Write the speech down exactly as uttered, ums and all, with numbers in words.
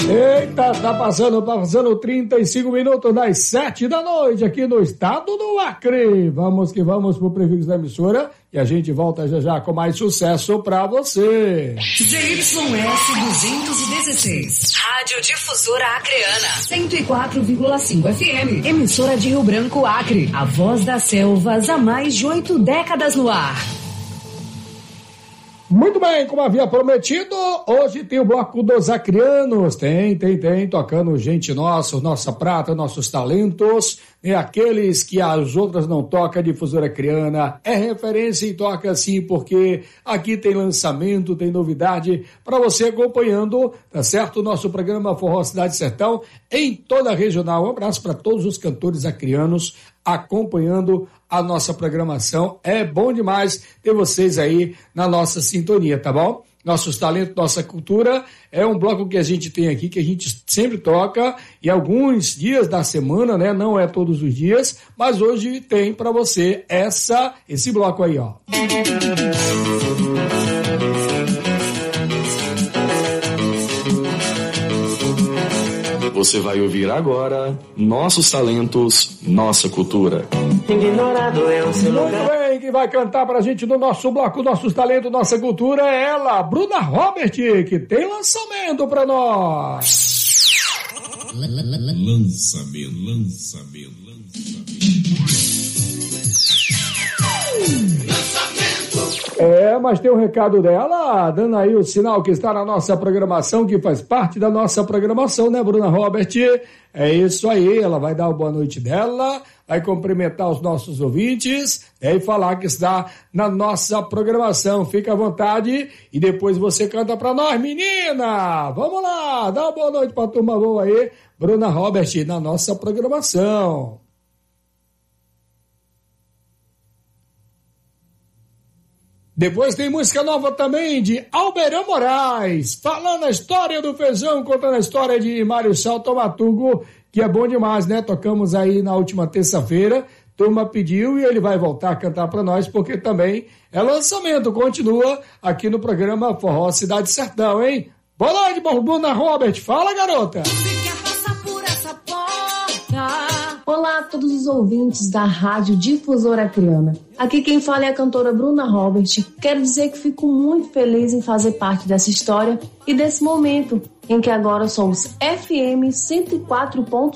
Eita, tá passando, tá passando trinta e cinco minutos das sete da noite aqui no estado do Acre. Vamos que vamos pro prefixo da emissora e a gente volta já já com mais sucesso pra você. Z Y S duzentos e dezesseis, Rádio Difusora Acreana, cento e quatro vírgula cinco F M, emissora de Rio Branco, Acre, a voz das selvas há mais de oito décadas no ar. Muito bem, como havia prometido, hoje tem o Bloco dos Acreanos, tem, tem, tem, tocando gente nossa, nossa prata, nossos talentos, e aqueles que as outras não tocam, a Difusora Acreana é referência e toca sim, porque aqui tem lançamento, tem novidade para você acompanhando, tá certo? O nosso programa Forró Cidade Sertão em toda a regional. Um abraço para todos os cantores acreanos acompanhando a nossa programação. É bom demais ter vocês aí na nossa sintonia, tá bom? Nossos talentos, nossa cultura é um bloco que a gente tem aqui, que a gente sempre toca e alguns dias da semana, né? Não é todos os dias, mas hoje tem para você essa, esse bloco aí, ó. Você vai ouvir agora Nossos Talentos, Nossa Cultura. Ignorado é o seu lugar. Muito bem, quem vai cantar pra gente no nosso bloco Nossos Talentos, Nossa Cultura é ela, Bruna Robert, que tem lançamento pra nós. Lançamento, lançamento, lançamento. É, mas tem um recado dela, dando aí o sinal que está na nossa programação, que faz parte da nossa programação, né, Bruna Robert? É isso aí, ela vai dar a boa noite dela, vai cumprimentar os nossos ouvintes, né, e falar que está na nossa programação. Fica à vontade e depois você canta pra nós, menina! Vamos lá, dá uma boa noite pra turma boa aí, Bruna Robert, na nossa programação. Depois tem música nova também de Alberão Moraes, falando a história do feijão, contando a história de Marechal Tomatugo, que é bom demais, né? Tocamos aí na última terça-feira, turma pediu e ele vai voltar a cantar para nós, porque também é lançamento, continua aqui no programa Forró Cidade Sertão, hein? Boa noite, Bruna Robert, fala, garota! Olá a todos os ouvintes da Rádio Difusora Acreana. Aqui quem fala é a cantora Bruna Robert. Quero dizer que fico muito feliz em fazer parte dessa história e desse momento em que agora somos F M cento e quatro ponto